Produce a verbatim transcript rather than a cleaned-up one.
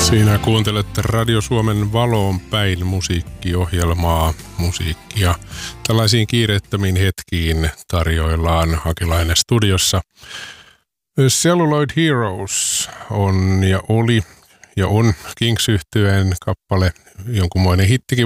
Siinä kuuntelet Radio Suomen Valoon päin musiikkiohjelmaa, musiikkia. Tällaisiin kiireettömiin hetkiin tarjoillaan Hakilainen studiossa. Celluloid Heroes on ja oli ja on Kings-yhtyeen kappale, jonkunmoinen hittikin